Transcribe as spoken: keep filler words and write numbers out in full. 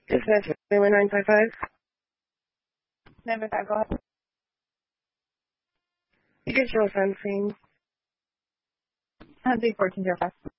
Dispatch, nine five five. nine five five, go ahead. You can show us on scene. one three fourteen zero five.